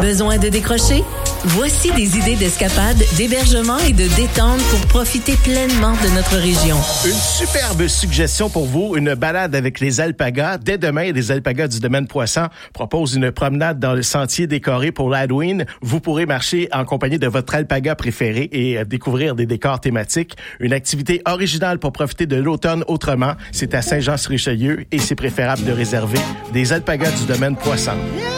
Besoin de décrocher? Voici des idées d'escapade, d'hébergement et de détente pour profiter pleinement de notre région. Une superbe suggestion pour vous, une balade avec les alpagas. Dès demain, les alpagas du domaine Poisson proposent une promenade dans le sentier décoré pour l'Halloween. Vous pourrez marcher en compagnie de votre alpaga préféré et découvrir des décors thématiques. Une activité originale pour profiter de l'automne autrement. C'est à Saint-Jean-sur-Richelieu et c'est préférable de réserver des alpagas du domaine Poisson.